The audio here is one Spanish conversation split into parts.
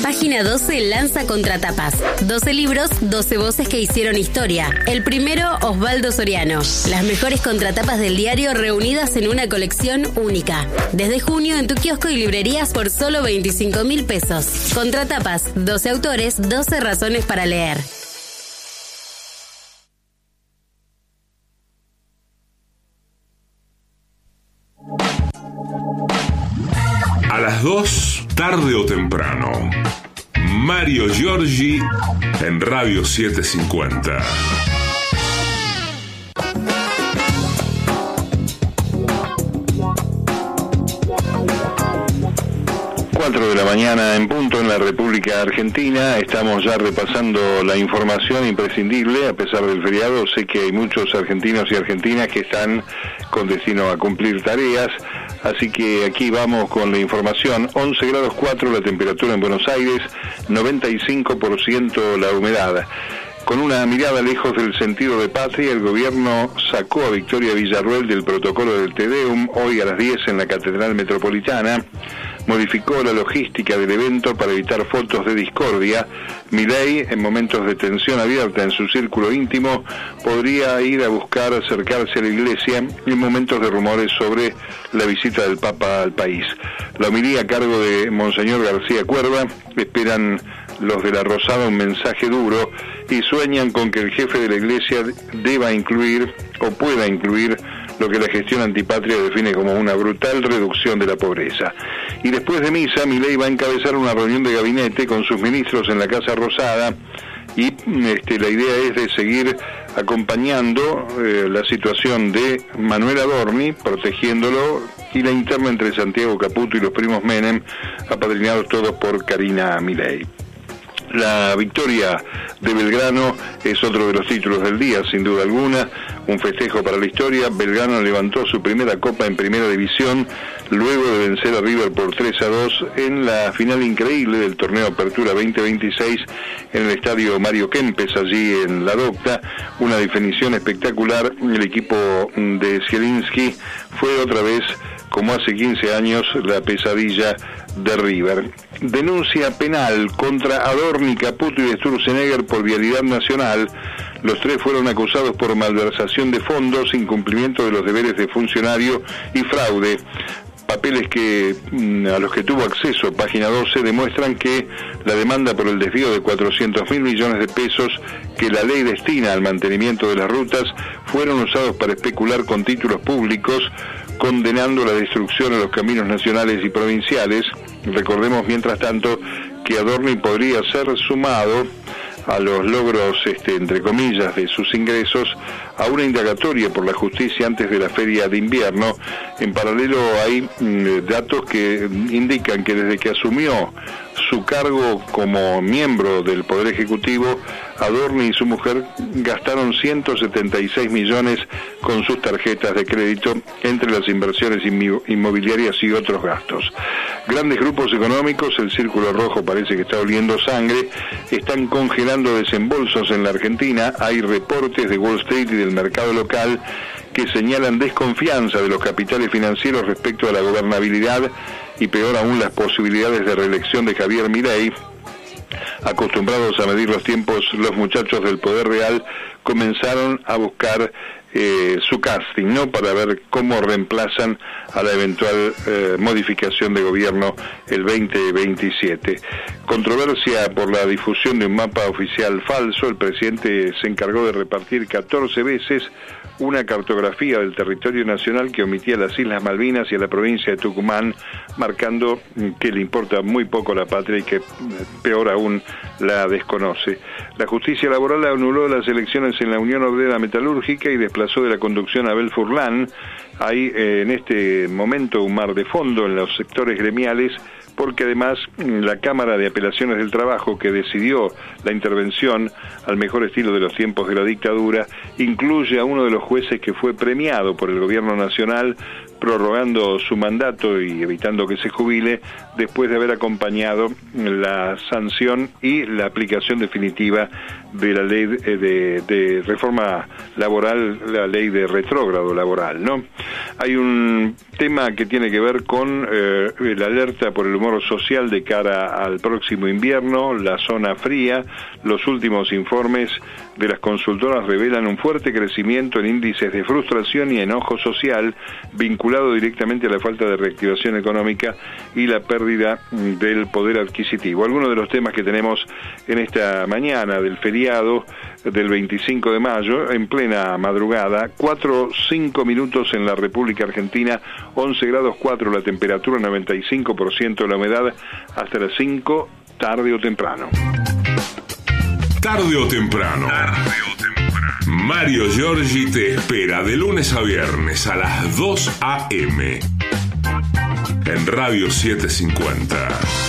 Página 12 lanza Contratapas. 12 libros, 12 voces que hicieron historia. El primero, Osvaldo Soriano. Las mejores contratapas del diario reunidas en una colección única. Desde junio en tu kiosco y librerías por solo 25.000 pesos. Contratapas, 12 autores, 12 razones para leer. A las 2, tarde o temprano, Mario Giorgi en Radio 750. 4 de la mañana en punto en la República Argentina. Estamos ya repasando la información imprescindible a pesar del feriado. Sé que hay muchos argentinos y argentinas que están con destino a cumplir tareas, así que aquí vamos con la información. 11 grados 4 la temperatura en Buenos Aires, 95% la humedad. Con una mirada lejos del sentido de patria, el gobierno sacó a Victoria Villarruel del protocolo del Te Deum hoy a las 10 en la Catedral Metropolitana. Modificó la logística del evento para evitar fotos de discordia. Milei, en momentos de tensión abierta en su círculo íntimo, podría ir a buscar acercarse a la iglesia en momentos de rumores sobre la visita del Papa al país. La homilía a cargo de Monseñor García Cuerva. Esperan los de la Rosada un mensaje duro y sueñan con que el jefe de la iglesia deba incluir o pueda incluir lo que la gestión antipatria define como una brutal reducción de la pobreza. Y después de misa, Milei va a encabezar una reunión de gabinete con sus ministros en la Casa Rosada y la idea es de seguir acompañando la situación de Manuel Adorni, protegiéndolo, y la interna entre Santiago Caputo y los primos Menem, apadrinados todos por Karina Milei. La victoria de Belgrano es otro de los títulos del día, sin duda alguna, un festejo para la historia. Belgrano levantó su primera copa en primera división luego de vencer a River por 3-2 en la final increíble del torneo Apertura 2026 en el estadio Mario Kempes, allí en La Docta. Una definición espectacular. El equipo de Zielinski fue otra vez, como hace 15 años, la pesadilla de River. Denuncia penal contra Adorni, Caputo y Sturzenegger por vialidad nacional. Los tres fueron acusados por malversación de fondos, incumplimiento de los deberes de funcionario y fraude. Papeles a los que tuvo acceso Página 12 demuestran que la demanda por el desvío de 400.000 millones de pesos que la ley destina al mantenimiento de las rutas fueron usados para especular con títulos públicos, condenando la destrucción de los caminos nacionales y provinciales. Recordemos, mientras tanto, que Adorni podría ser sumado a los logros, entre comillas, de sus ingresos a una indagatoria por la justicia antes de la feria de invierno. En paralelo hay datos que indican que desde que asumió su cargo como miembro del Poder Ejecutivo, Adorni y su mujer gastaron 176 millones con sus tarjetas de crédito entre las inversiones inmobiliarias y otros gastos. Grandes grupos económicos, el Círculo Rojo parece que está oliendo sangre, están congelando desembolsos en la Argentina. Hay reportes de Wall Street y del mercado local que señalan desconfianza de los capitales financieros respecto a la gobernabilidad y peor aún las posibilidades de reelección de Javier Milei. Acostumbrados a medir los tiempos, los muchachos del Poder Real comenzaron a buscar su casting, ¿no?, para ver cómo reemplazan a la eventual modificación de gobierno el 2027. Controversia por la difusión de un mapa oficial falso. El presidente se encargó de repartir 14 veces una cartografía del territorio nacional que omitía las Islas Malvinas y a la provincia de Tucumán, marcando que le importa muy poco la patria y que, peor aún, la desconoce. La justicia laboral anuló las elecciones en la Unión Obrera Metalúrgica y desplazó de la conducción a Abel Furlan. Hay en este momento un mar de fondo en los sectores gremiales, porque además la Cámara de Apelaciones del Trabajo, que decidió la intervención al mejor estilo de los tiempos de la dictadura, incluye a uno de los jueces que fue premiado por el gobierno nacional prorrogando su mandato y evitando que se jubile después de haber acompañado la sanción y la aplicación definitiva de la ley de reforma laboral, la ley de retrógrado laboral, ¿no? Hay un tema que tiene que ver con la alerta por el humor social de cara al próximo invierno, la zona fría. Los últimos informes de las consultoras revelan un fuerte crecimiento en índices de frustración y enojo social vinculado directamente a la falta de reactivación económica y la pérdida del poder adquisitivo. Algunos de los temas que tenemos en esta mañana del feriado del 25 de mayo, en plena madrugada, 4:05 en la República Argentina, 11 grados 4 la temperatura, 95% la humedad, hasta las 5, tarde o temprano. Tarde o temprano. Mario Giorgi te espera de lunes a viernes a las 2 a.m. en Radio 750.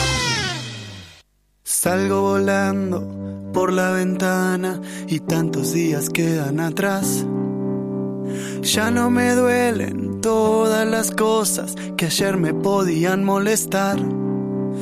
Salgo volando por la ventana y tantos días quedan atrás. Ya no me duelen todas las cosas que ayer me podían molestar.